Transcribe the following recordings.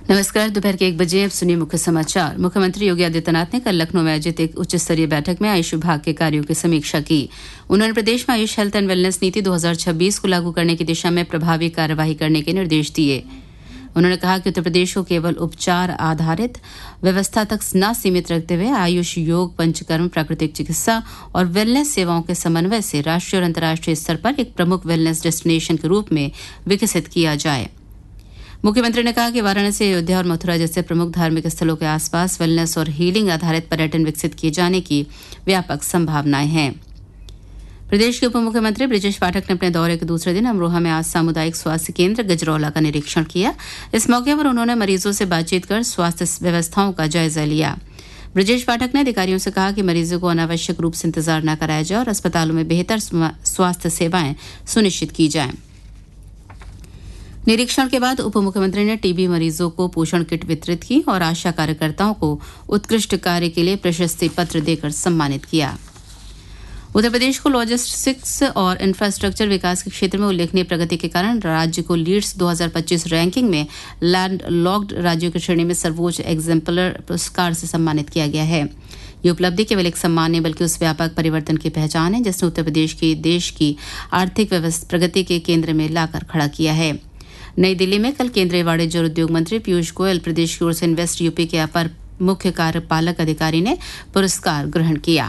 नमस्कार। दोपहर के 1 बजे अब सुनिए मुख्य समाचार। मुख्यमंत्री योगी आदित्यनाथ ने कल लखनऊ में आयोजित एक उच्च स्तरीय बैठक में आयुष विभाग के कार्यों की समीक्षा की। उन्होंने प्रदेश में आयुष हेल्थ एंड वेलनेस नीति 2026 को लागू करने की दिशा में प्रभावी कार्यवाही करने के निर्देश दिए। उन्होंने कहा कि उत्तर प्रदेश को केवल उपचार आधारित व्यवस्था तक न सीमित रखते हुए आयुष, योग, पंचकर्म, प्राकृतिक चिकित्सा और वेलनेस सेवाओं के समन्वय से राष्ट्रीय और अंतर्राष्ट्रीय स्तर पर एक प्रमुख वेलनेस डेस्टिनेशन के रूप में विकसित किया जाए। मुख्यमंत्री ने कहा कि वाराणसी, अयोध्या और मथुरा जैसे प्रमुख धार्मिक स्थलों के आसपास वेलनेस और हीलिंग आधारित पर्यटन विकसित किए जाने की व्यापक संभावनाएं हैं। प्रदेश के उप मुख्यमंत्री बृजेश पाठक ने अपने दौरे के दूसरे दिन अमरोहा में आज सामुदायिक स्वास्थ्य केंद्र गजरौला का निरीक्षण किया। इस मौके पर उन्होंने मरीजों से बातचीत कर स्वास्थ्य व्यवस्थाओं का जायजा लिया। बृजेश पाठक ने अधिकारियों से कहा कि मरीजों को अनावश्यक रूप से इंतजार न कराया जाए और अस्पतालों में बेहतर स्वास्थ्य सेवाएं सुनिश्चित की जाएं। निरीक्षण के बाद उप मुख्यमंत्री ने टीबी मरीजों को पोषण किट वितरित की और आशा कार्यकर्ताओं को उत्कृष्ट कार्य के लिए प्रशस्ति पत्र देकर सम्मानित किया। उत्तर प्रदेश को लॉजिस्टिक्स और इंफ्रास्ट्रक्चर विकास के क्षेत्र में उल्लेखनीय प्रगति के कारण राज्य को लीड्स 2025 रैंकिंग में लैंड लॉक्ड राज्यों की श्रेणी में सर्वोच्च एग्जाम्पलर पुरस्कार से सम्मानित किया गया है। ये उपलब्धि केवल एक सम्मान नहीं बल्कि उस व्यापक परिवर्तन की पहचान है जिसने उत्तर प्रदेश की देश की आर्थिक प्रगति के केंद्र में लाकर खड़ा किया है। नई दिल्ली में कल केंद्रीय वाणिज्य और उद्योग मंत्री पीयूष गोयल, प्रदेश की ओर से इन्वेस्ट यूपी के अपर मुख्य कार्यपालक अधिकारी ने पुरस्कार ग्रहण किया।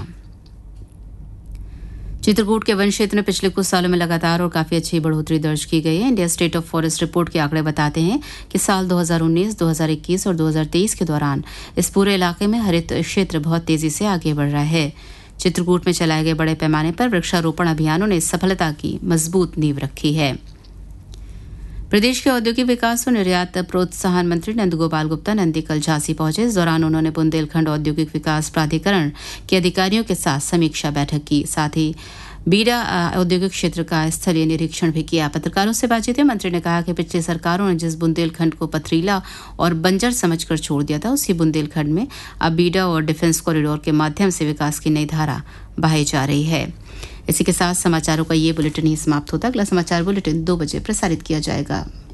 चित्रकूट के वन क्षेत्र में पिछले कुछ सालों में लगातार और काफी अच्छी बढ़ोतरी दर्ज की गई है। India state of forest report के आंकड़े बताते हैं कि साल 2019, 2021 और 2023 के दौरान इस पूरे इलाके में हरित क्षेत्र बहुत तेजी से आगे बढ़ रहा है। चित्रकूट में चलाए गए बड़े पैमाने पर वृक्षारोपण अभियानों ने सफलता की मजबूत नींव रखी है। प्रदेश के औद्योगिक विकास और निर्यात प्रोत्साहन मंत्री नंदगोपाल गुप्ता नंदी कल झांसी पहुंचे। इस दौरान उन्होंने बुंदेलखंड औद्योगिक विकास प्राधिकरण के अधिकारियों के साथ समीक्षा बैठक की। साथ ही बीडा औद्योगिक क्षेत्र का स्थलीय निरीक्षण भी किया। पत्रकारों से बातचीत में मंत्री ने कहा कि पिछली सरकारों ने जिस बुंदेलखंड को पथरीला और बंजर समझकर छोड़ दिया था, उसी बुंदेलखंड में अब बीडा और डिफेंस कॉरिडोर के माध्यम से विकास की नई धारा बहाई जा रही है। इसी के साथ समाचारों का ये बुलेटिन ही समाप्त होता है। अगला समाचार बुलेटिन 2 बजे प्रसारित किया जाएगा।